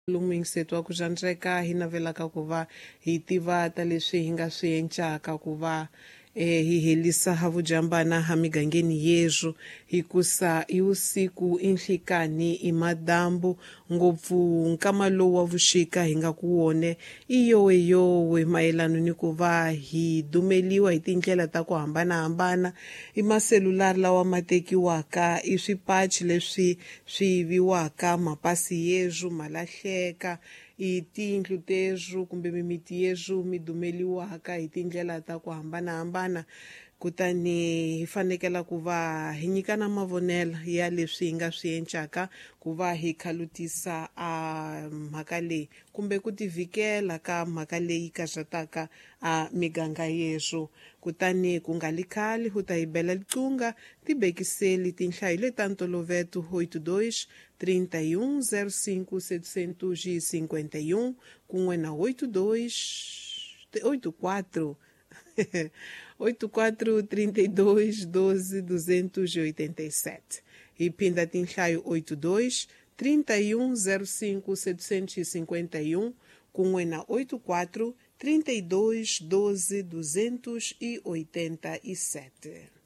lumingiseto wa ku xandzeka hi navelaka ku va hi tiva ta leswi hi nga swi endlaka ku va hi helisa vujambana ha migangeni yezu hikusa i usiku i nhlikani i madambu ngopfu nkama lowu wa vuxika hi nga ku wone i yowe mayelano ni ku va hi dumeliwa hi tindlela ta ku hambanahambana i maselulari lawa ma tekiwaka i swipachi leswi swi yiviwaka mapasi yezu malahleka i tindlu tezu kumbe mimiti yezu mi dumeliwaka hi tindlela ta ku hambanahambana kutani hi fanekela ku va hi nyikana mavonelo ya leswi hi nga swi endlaka ku va hi khalutisa mhaka leyi kumbe ku tivhikela ka mhaka leyi kaxataka miganga yezu kutani ku nga likhali hu ta hi bela licunga tibekiseli tinhlayo leta ntolovelo 82 31 05 751 kun'we na 84 32 12 287 hi phinda tinhlayo 82 31 05 751 kun'we na 84 32 12 287